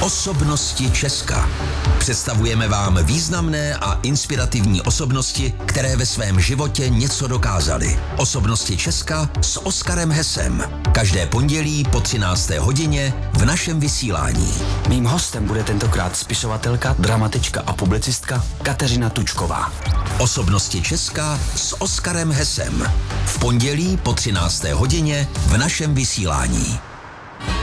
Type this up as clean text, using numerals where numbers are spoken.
Osobnosti Česka. Představujeme vám významné a inspirativní osobnosti, které ve svém životě něco dokázaly. Osobnosti Česka s Oskarem Hesem. Každé pondělí po 13. hodině v našem vysílání. Mým hostem bude tentokrát spisovatelka, dramatička a publicistka Kateřina Tučková. Osobnosti Česka s Oskarem Hesem. V pondělí po 13. hodině v našem vysílání.